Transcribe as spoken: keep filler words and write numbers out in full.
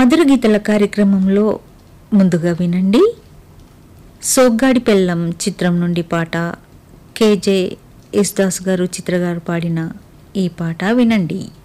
మధుర గీతల కార్యక్రమంలో ముందుగా వినండి సోగ్గాడి పెళ్ళం చిత్రం నుండి పాట. కేజే యేసుదాస్ గారు చిత్ర గారు పాడిన ఈ పాట వినండి.